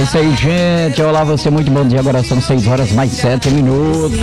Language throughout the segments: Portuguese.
É isso aí, gente. Olá, você, muito bom dia. Agora são 6 horas mais 7 minutos.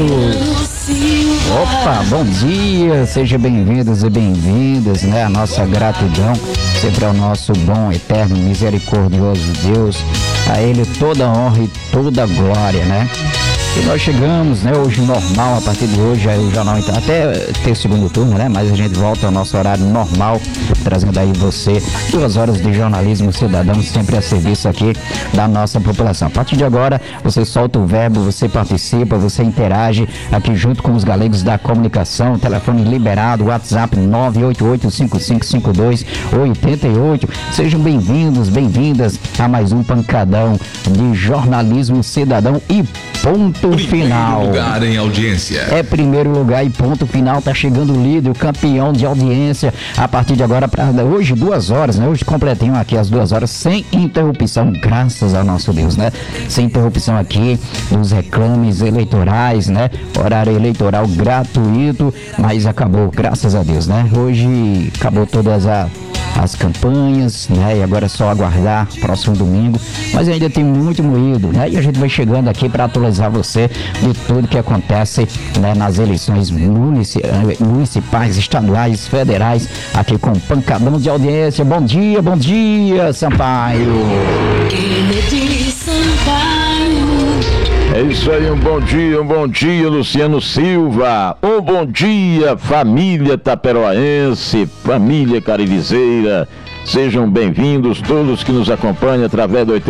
Opa, bom dia. Sejam bem-vindos e bem-vindas, né? A nossa gratidão sempre ao nosso bom, eterno, misericordioso Deus. A Ele toda a honra e toda a glória, né? E nós chegamos, né, hoje normal, a partir de hoje, aí o jornal até ter segundo turno, né, mas a gente volta ao nosso horário normal, trazendo aí você 2 horas de jornalismo cidadão, sempre a serviço aqui da nossa população. A partir de agora, você solta o verbo, você participa, você interage aqui junto com os galegos da comunicação, telefone liberado, WhatsApp 988-5552-88. Sejam bem-vindos, bem-vindas a mais um pancadão de jornalismo cidadão e ponto final. Primeiro lugar em audiência. É primeiro lugar e ponto final. Tá chegando o líder, o campeão de audiência. A partir de agora, para hoje 2 horas, né? Hoje completinho aqui as 2 horas sem interrupção, graças ao nosso Deus, né? Sem interrupção aqui dos reclames eleitorais, né? Horário eleitoral gratuito, mas acabou, graças a Deus, né? Hoje acabou todas as campanhas, né? E agora é só aguardar próximo domingo, mas ainda tem muito moído, né? E a gente vai chegando aqui para atualizar você de tudo que acontece, né, nas eleições municipais, estaduais, federais, aqui com o pancadão de audiência. Bom dia, Sampaio. Kennedy Sampaio. É isso aí, um bom dia, Luciano Silva. Um bom dia, família taperoaense, família carivizeira. Sejam bem-vindos todos que nos acompanham através do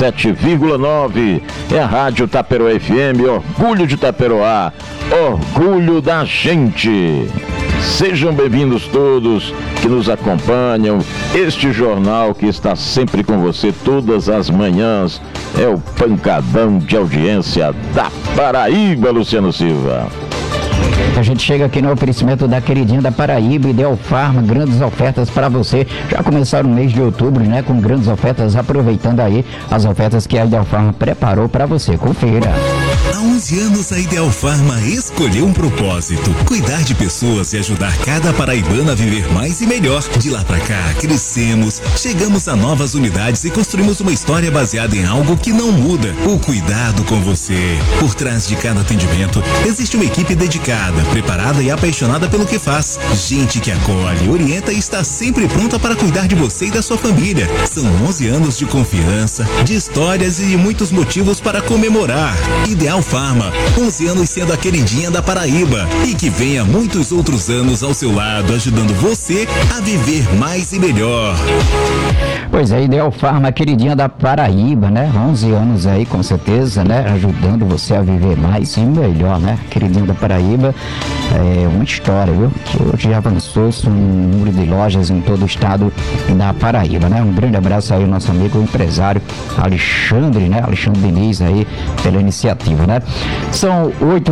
87,9. É a Rádio Taperoá FM, orgulho de Taperoá, orgulho da gente. Sejam bem-vindos todos que nos acompanham. Este jornal que está sempre com você todas as manhãs é o pancadão de audiência da Paraíba, Luciano Silva. A gente chega aqui no oferecimento da queridinha da Paraíba, Ideal Farma, grandes ofertas para você. Já começaram o mês de outubro, né, com grandes ofertas, aproveitando aí as ofertas que a Ideal Farma preparou para você. Confira. Há 11 anos a Ideal Farma escolheu um propósito: cuidar de pessoas e ajudar cada paraibano a viver mais e melhor. De lá pra cá, crescemos, chegamos a novas unidades e construímos uma história baseada em algo que não muda: o cuidado com você. Por trás de cada atendimento, existe uma equipe dedicada, preparada e apaixonada pelo que faz. Gente que acolhe, orienta e está sempre pronta para cuidar de você e da sua família. São 11 anos de confiança, de histórias e muitos motivos para comemorar. Ideal Farma, 11 anos sendo a queridinha da Paraíba, e que venha muitos outros anos ao seu lado, ajudando você a viver mais e melhor. Pois é, Ideal Farma, queridinha da Paraíba, né? 11 anos aí, com certeza, né? Ajudando você a viver mais e melhor, né? Queridinha da Paraíba, é uma história, viu? Que hoje já avançou-se um número de lojas em todo o estado da Paraíba, né? Um grande abraço aí ao nosso amigo empresário Alexandre, né? Alexandre Diniz aí, pela iniciativa, né? São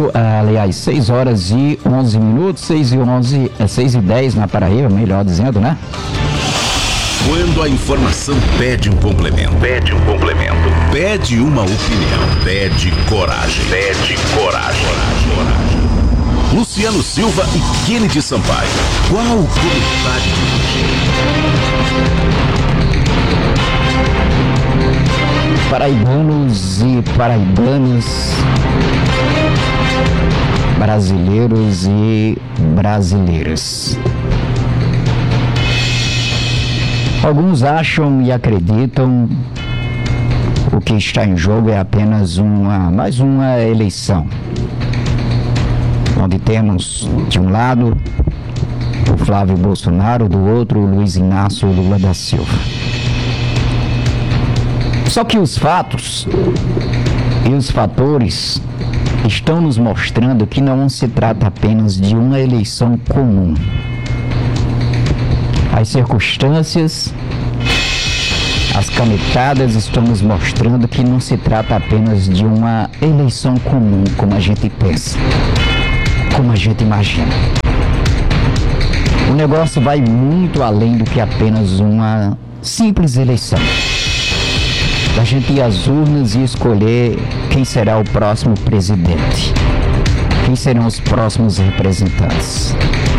6 horas e 11 minutos, 6 e 10 na Paraíba, melhor dizendo, né? Quando a informação pede um complemento, pede uma opinião, pede coragem. Luciano Silva e Kennedy Sampaio. Qual o comentário de hoje? Paraibanos e paraibanas, brasileiros e brasileiras. Alguns acham e acreditam o que está em jogo é apenas mais uma eleição, onde temos de um lado o Flávio Bolsonaro, do outro o Luiz Inácio Lula da Silva. Só que os fatos e os fatores estão nos mostrando que não se trata apenas de uma eleição comum. As circunstâncias, as canetadas estão nos mostrando que não se trata apenas de uma eleição comum, como a gente pensa, como a gente imagina. O negócio vai muito além do que apenas uma simples eleição. A gente ir às urnas e escolher quem será o próximo presidente, quem serão os próximos representantes.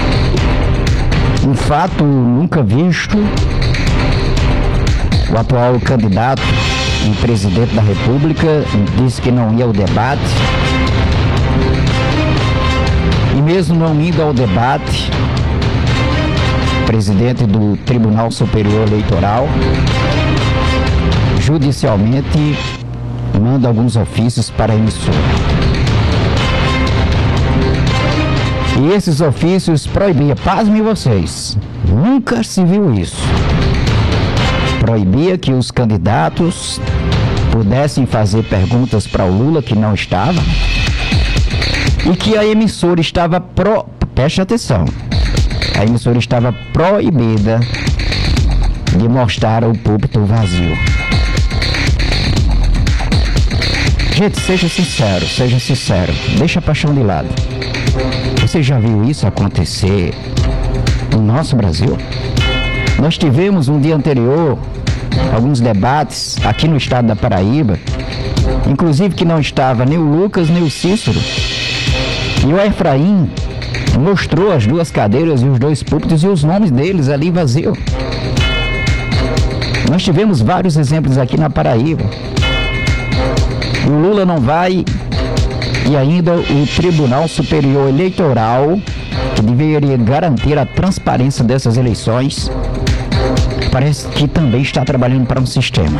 Um fato nunca visto: o atual candidato o presidente da República disse que não ia ao debate. E mesmo não indo ao debate, o presidente do Tribunal Superior Eleitoral judicialmente manda alguns ofícios para a emissora. E esses ofícios proibiam, pasmem vocês, nunca se viu isso. Proibia que os candidatos pudessem fazer perguntas para o Lula que não estava, e que a emissora estava preste atenção, a emissora estava proibida de mostrar o púlpito vazio. Gente, seja sincero, deixa a paixão de lado. Você já viu isso acontecer no nosso Brasil? Nós tivemos um dia anterior alguns debates aqui no estado da Paraíba, inclusive que não estava nem o Lucas nem o Cícero, e o Efraim mostrou as duas cadeiras e os dois púlpitos e os nomes deles ali vazios. Nós tivemos vários exemplos aqui na Paraíba. O Lula não vai, e ainda o Tribunal Superior Eleitoral, que deveria garantir a transparência dessas eleições, parece que também está trabalhando para um sistema.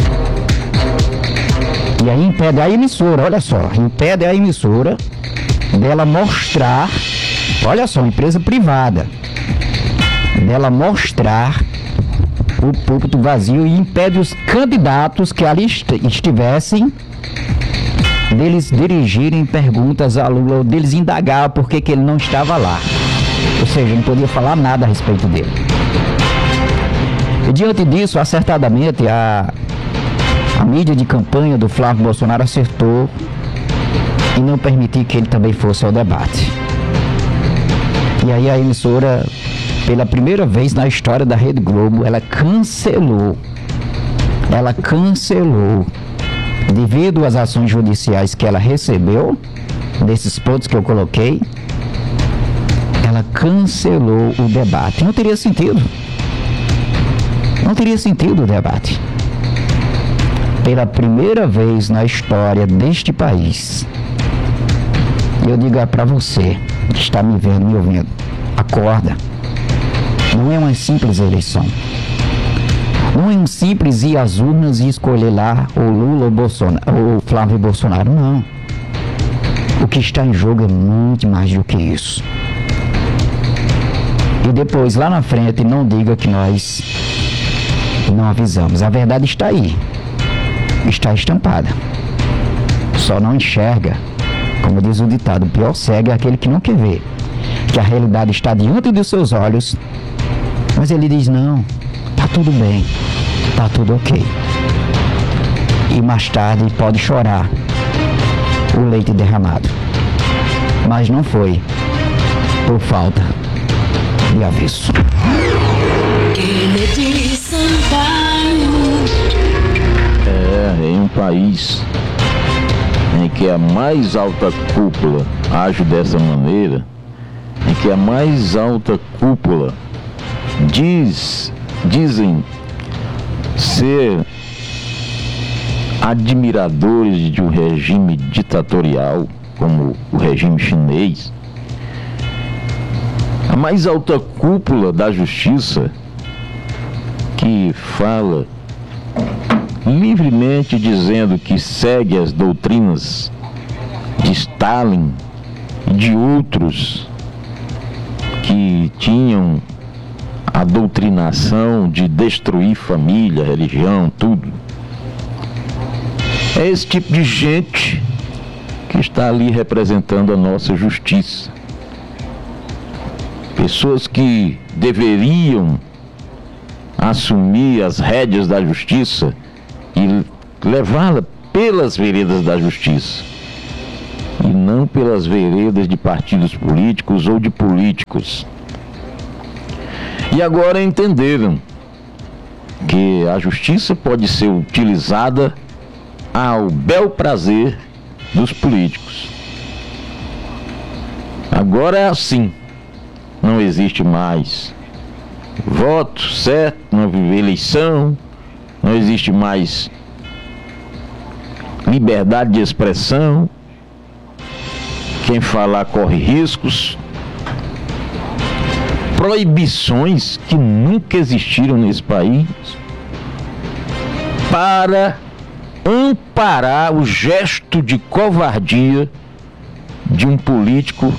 E aí impede a emissora, olha só, impede a emissora dela mostrar, olha só, uma empresa privada, dela mostrar o púlpito vazio, e impede os candidatos que ali estivessem deles dirigirem perguntas a Lula, ou deles indagar por que ele não estava lá. Ou seja, não podia falar nada a respeito dele. E diante disso, acertadamente, a mídia de campanha do Flávio Bolsonaro acertou e não permitir que ele também fosse ao debate. E aí a emissora, pela primeira vez na história da Rede Globo, ela cancelou, devido às ações judiciais que ela recebeu, desses pontos que eu coloquei, ela cancelou o debate. Não teria sentido o debate. Pela primeira vez na história deste país, eu digo para você que está me vendo, me ouvindo, acorda. Não é uma simples eleição. Não é um simples ir às urnas e escolher lá o Lula ou Bolsonaro, ou Flávio Bolsonaro, não. O que está em jogo é muito mais do que isso. E depois, lá na frente, não diga que nós não avisamos. A verdade está aí. Está estampada. Só não enxerga. Como diz o ditado, o pior cego é aquele que não quer ver. Que a realidade está diante dos seus olhos, mas ele diz, não, tá tudo bem, tá tudo ok. E mais tarde pode chorar o leite derramado. Mas não foi por falta de aviso. Kennedy Sampaio. Em um país em que a mais alta cúpula age dessa maneira, em que a mais alta cúpula dizem ser admiradores de um regime ditatorial como o regime chinês, a mais alta cúpula da justiça, que fala livremente dizendo que segue as doutrinas de Stalin e de outros que tinham a doutrinação de destruir família, religião, tudo. É esse tipo de gente que está ali representando a nossa justiça. Pessoas que deveriam assumir as rédeas da justiça e levá-la pelas veredas da justiça, e não pelas veredas de partidos políticos ou de políticos. E agora entenderam que a justiça pode ser utilizada ao bel prazer dos políticos. Agora é assim. Não existe mais voto certo, não vive eleição, não existe mais liberdade de expressão, quem falar corre riscos, proibições que nunca existiram nesse país, para amparar o gesto de covardia de um político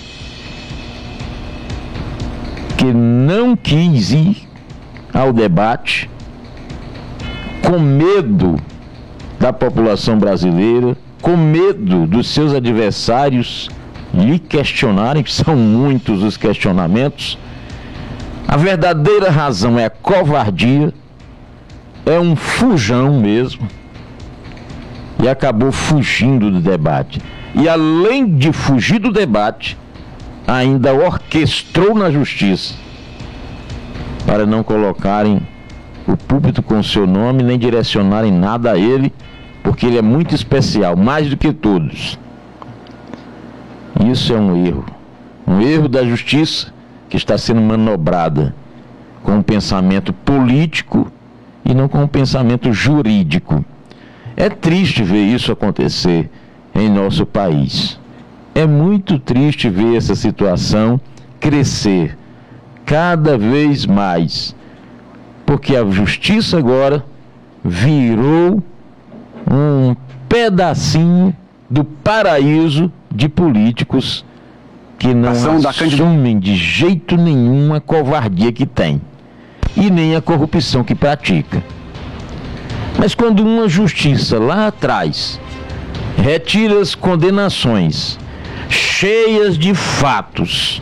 que não quis ir ao debate, com medo da população brasileira, com medo dos seus adversários lhe questionarem, que são muitos os questionamentos. A verdadeira razão é a covardia, é um fujão mesmo, e acabou fugindo do debate. E além de fugir do debate, ainda orquestrou na justiça para não colocarem o púlpito com seu nome, nem direcionarem nada a ele, porque ele é muito especial, mais do que todos. Isso é um erro da justiça que está sendo manobrada com um pensamento político e não com um pensamento jurídico. É triste ver isso acontecer em nosso país. É muito triste ver essa situação crescer cada vez mais, porque a justiça agora virou um pedacinho do paraíso de políticos que não assumem de jeito nenhum a covardia que tem e nem a corrupção que pratica. Mas quando uma justiça lá atrás retira as condenações cheias de fatos,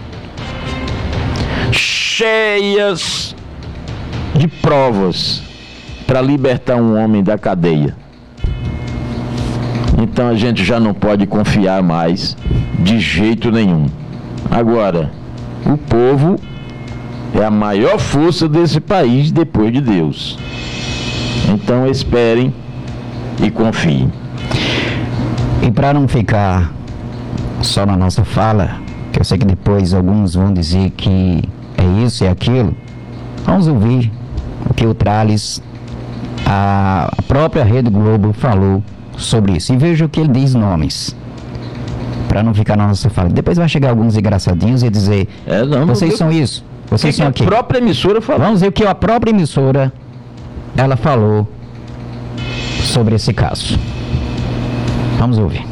cheias de provas para libertar um homem da cadeia, então a gente já não pode confiar mais de jeito nenhum. Agora, o povo é a maior força desse país depois de Deus. Então esperem e confiem. E para não ficar só na nossa fala, que eu sei que depois alguns vão dizer que é isso e aquilo, vamos ouvir o que o Trales, a própria Rede Globo, falou sobre isso. E veja o que ele diz nomes, para não ficar na nossa fala. Depois vai chegar alguns engraçadinhos e dizer, vocês são isso, vocês são aquilo. A própria emissora falou. Vamos ver o que a própria emissora ela falou sobre esse caso. Vamos ouvir.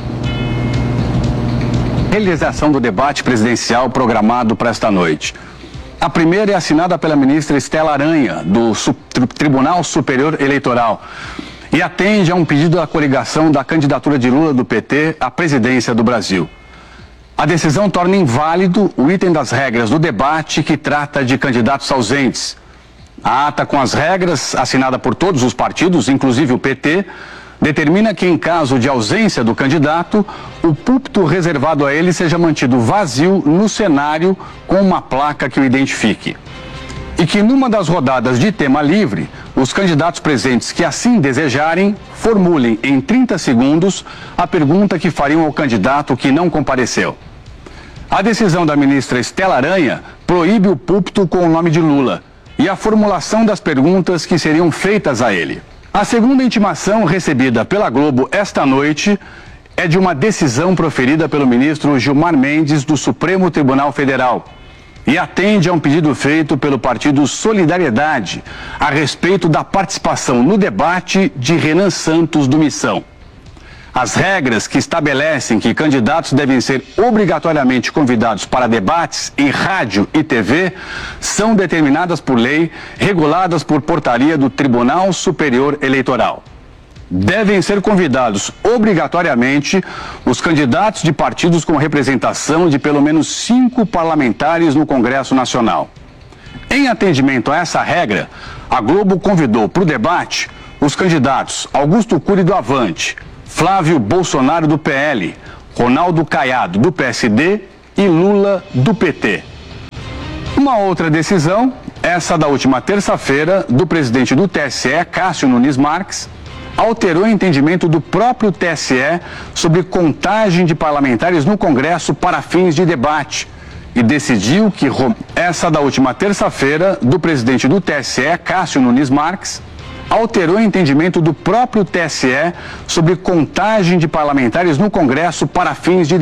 Realização do debate presidencial programado para esta noite. A primeira é assinada pela ministra Estela Aranha, do Tribunal Superior Eleitoral, e atende a um pedido da coligação da candidatura de Lula do PT à presidência do Brasil. A decisão torna inválido o item das regras do debate que trata de candidatos ausentes. A ata com as regras, assinada por todos os partidos, inclusive o PT, determina que, em caso de ausência do candidato, o púlpito reservado a ele seja mantido vazio no cenário com uma placa que o identifique. E que, numa das rodadas de tema livre, os candidatos presentes que assim desejarem formulem em 30 segundos a pergunta que fariam ao candidato que não compareceu. A decisão da ministra Estela Aranha proíbe o púlpito com o nome de Lula e a formulação das perguntas que seriam feitas a ele. A segunda intimação recebida pela Globo esta noite é de uma decisão proferida pelo ministro Gilmar Mendes do Supremo Tribunal Federal e atende a um pedido feito pelo partido Solidariedade a respeito da participação no debate de Renan Santos do Missão. As regras que estabelecem que candidatos devem ser obrigatoriamente convidados para debates em rádio e TV são determinadas por lei, reguladas por portaria do Tribunal Superior Eleitoral. Devem ser convidados obrigatoriamente os candidatos de partidos com representação de pelo menos 5 parlamentares no Congresso Nacional. Em atendimento a essa regra, a Globo convidou para o debate os candidatos Augusto Cury do Avante, Flávio Bolsonaro do PL, Ronaldo Caiado do PSD e Lula do PT. Uma outra decisão, essa da última terça-feira, do presidente do TSE, Cássio Nunes Marques, alterou o entendimento do próprio TSE sobre contagem de parlamentares no Congresso para fins de debate e decidiu que essa da última terça-feira, do presidente do TSE, Cássio Nunes Marques, alterou o entendimento do próprio TSE sobre contagem de parlamentares no Congresso para fins de